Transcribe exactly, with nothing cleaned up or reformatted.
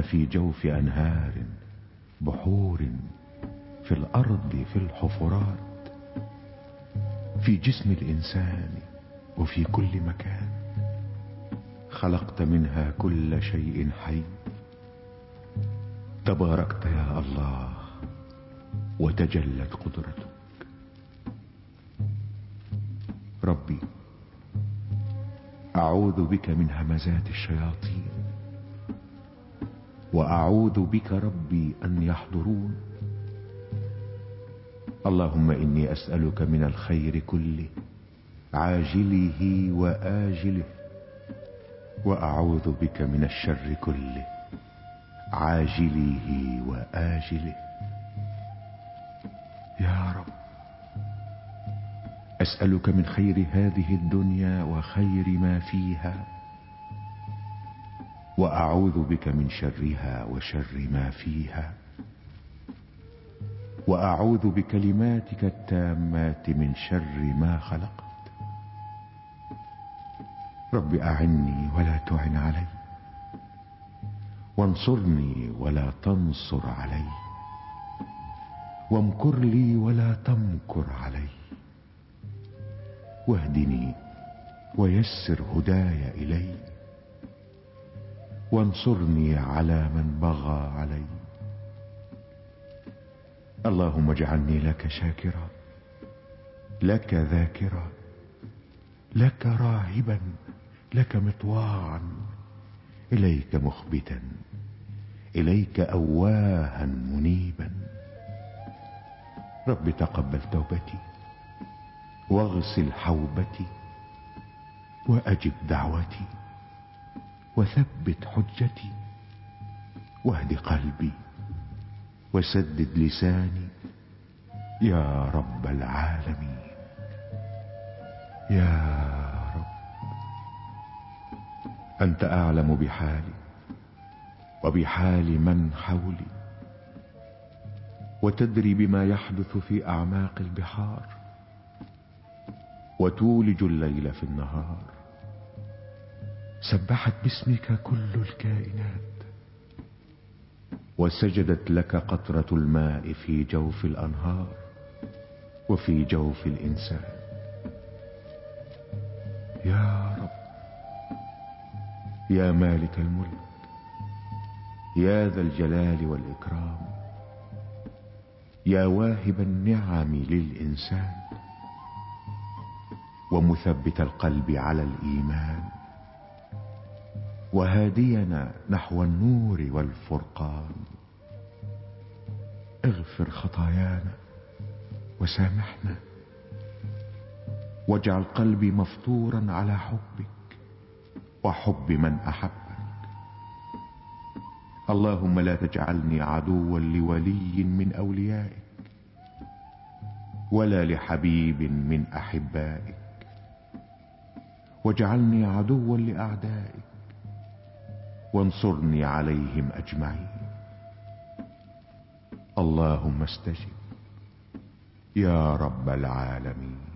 إن في جوف أنهار بحور، في الأرض في الحفرات، في جسم الإنسان وفي كل مكان، خلقت منها كل شيء حي. تباركت يا الله وتجلت قدرتك. ربي أعوذ بك من همزات الشياطين، وأعوذ بك ربي أن يحضرون. اللهم إني أسألك من الخير كله عاجله وآجله، وأعوذ بك من الشر كله عاجله وآجله. يا رب أسألك من خير هذه الدنيا وخير ما فيها، وأعوذ بك من شرها وشر ما فيها، وأعوذ بكلماتك التامات من شر ما خلقت. رب أعني ولا تعن علي، وانصرني ولا تنصر علي، وامكر لي ولا تمكر علي، واهدني ويسر هداي إلي، وانصرني على من بغى علي. اللهم اجعلني لك شاكرا، لك ذاكرا، لك راهبا، لك مطواعا، إليك مخبتا، إليك أواها منيبا. رب تقبل توبتي، واغسل حوبتي، وأجب دعوتي، وثبت حجتي، واهد قلبي، وسدد لساني، يا رب العالمين. يا رب أنت أعلم بحالي وبحال من حولي، وتدري بما يحدث في أعماق البحار، وتولج الليل في النهار. سبحت باسمك كل الكائنات، وسجدت لك قطرة الماء في جوف الأنهار وفي جوف الإنسان. يا رب يا مالك الملك، يا ذا الجلال والإكرام، يا واهب النعم للإنسان، ومثبت القلب على الإيمان، وهادينا نحو النور والفرقان. اغفر خطايانا وسامحنا، واجعل قلبي مفطورا على حبك وحب من أحبك. اللهم لا تجعلني عدوا لولي من أوليائك، ولا لحبيب من أحبائك، واجعلني عدوا لأعدائك، وانصرني عليهم أجمعين. اللهم استجب يا رب العالمين.